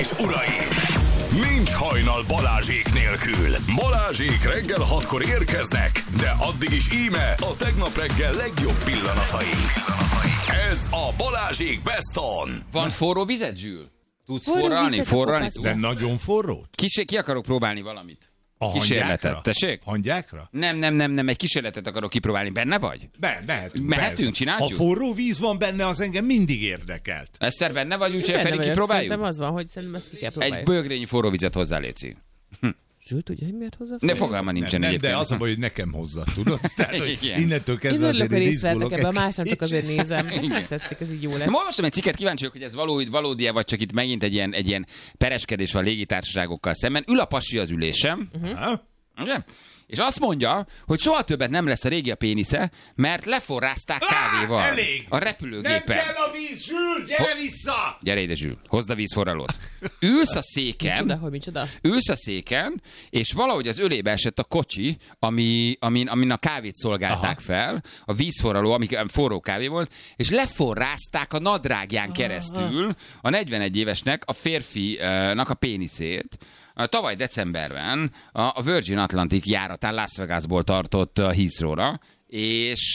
és uraim! Nincs hajnal Balázsék nélkül. Balázsék reggel 6-kor érkeznek, de addig is íme a tegnap reggel legjobb pillanatai. Ez a Balázsék Best On. Van forró vizet, Zsül? Tudsz Forró forralni? vizet, Forralni akkor tudsz? De nagyon forrót? Ki akarok próbálni valamit. A Kísérletet. hangyákra? Tessék? Hangyákra? Nem, egy kísérletet akarok kipróbálni. Benne vagy? Mehetünk. Mehetünk, persze. csináljuk? Ha forró víz van benne, az engem mindig érdekelt. Eszter, benne vagy, úgyhogy Benne Feri vagyok, kipróbáljuk? szerintem az van, hogy szerintem ezt ki kell próbálni. Egy bőgrényi forró vizet hozzá, léci. Zsül, tudja, hogy miért hozzá? Ne fogalma nincsen Nem, egyébként. de az a baj, hogy nekem hozzá, tudod? Tehát, hogy Igen. innentől Én kezdve örülök, azért hogy én részt vettek izgulok. ebben, más nem csak azért nézem. Igen. Ezt tetszik, ez így jó lesz. Ma olvastam egy cikket, kíváncsi vagyok, hogy ez valódi-e, vagy csak itt megint egy ilyen pereskedés van légitársaságokkal szemben. Ül a pasi az ülésem, Ha? ugye? És azt mondja, hogy soha többet nem lesz a régi a pénisze, mert leforrázták kávéval. Elég! A Nem repülőgépen. kell a víz, Zsül, gyere vissza! Gyere ide, Zsül, hozd a vízforralót. Ülsz a Micsoda, széken, hogy micsoda? ülsz a széken, és valahogy az ölébe esett a kocsi, amin a kávét szolgálták fel, a vízforraló, ami forró kávé volt, és leforrázták a nadrágján keresztül a 41 évesnek, a férfinak a péniszét. Tavaly decemberben a Virgin Atlantic járatán Las Vegasból tartott Heathrow-ra, és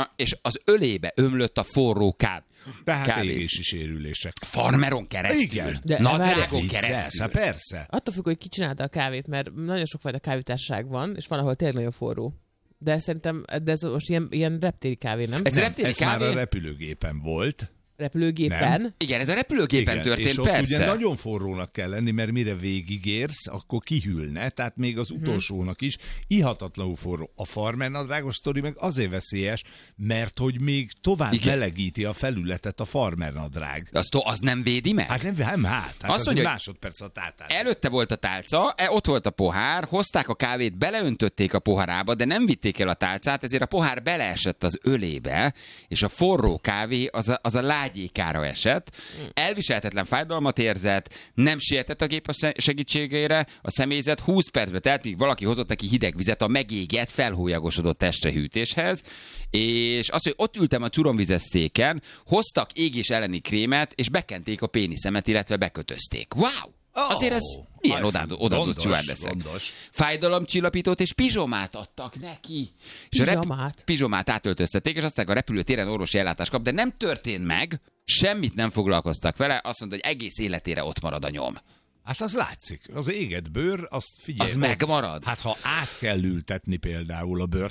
az ölébe ömlött a forró kávé. Tehát égési sérülések. Farmeron keresztül. Igen. De Nadrágon Viccelsz, keresztül. persze. Attól függ, hogy ki csinálta a kávét, mert nagyon sokfajta kávétársaság van, és van, ahol tényleg nagyon forró. De szerintem ez most ilyen reptéri kávé, nem? Ez reptéri Ez már kávé? a repülőgépen volt. Repülőgépen. Nem. Igen, ez a repülőgépen Igen, történt, és ott persze. ugye nagyon forrónak kell lenni, mert mire végigérsz, akkor kihűlne, tehát még az utolsónak is ihatatlanul forró. A farmernadrágos sztori meg azért veszélyes, mert hogy még tovább Igen. melegíti a felületet a farmernadrág. Az nem védi meg? Hát nem, Azt az mondja, hogy másodperc a tátás. Előtte volt a tálca, ott volt a pohár, hozták a kávét, beleöntötték a poharába, de nem vitték el a tálcát, ezért a pohár beleesett az ölébe, és a forró kávé az a lágyékára esett. Elviselhetetlen fájdalmat érzett, nem sietett a gép a segítségére, a személyzet 20 percbe telt, míg valaki hozott neki hideg vizet a megégett, felhólyagosodott testrehűtéshez, és az, hogy ott ültem a csuromvizes széken, hoztak égés elleni krémet, és bekenték a péniszemet, illetve bekötözték. Wow! Azért ez milyen odaadó stewardessek. Fájdalomcsillapítót és pizsomát adtak neki. És Pizsomát? Pizsomát átöltöztették, és aztán a repülőtéren orvosi ellátást kap, de nem történt meg, semmit nem foglalkoztak vele, azt mondta, hogy egész életére ott marad a nyom. Hát az látszik. Az égett bőr, azt figyelj. Az megmarad? Hát ha át kell ültetni például a bőrt,